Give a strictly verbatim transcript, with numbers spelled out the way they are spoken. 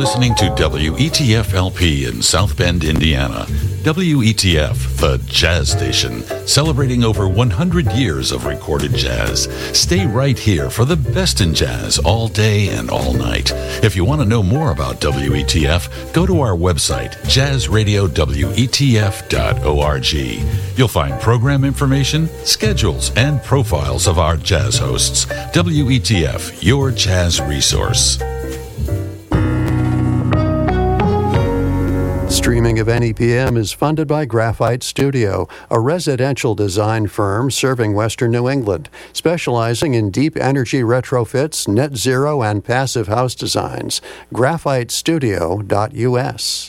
listening to W E T F L P in South Bend, Indiana. W E T F, the jazz station, celebrating over one hundred years of recorded jazz. Stay right here for the best in jazz all day and all night. If you want to know more about W E T F, go to our website, jazz radio w e t f dot org. You'll find program information, schedules, and profiles of our jazz hosts. W E T F, your jazz resource. Streaming of N E P M is funded by Graphite Studio, a residential design firm serving Western New England, specializing in deep energy retrofits, net zero, and passive house designs. graphite studio dot u s.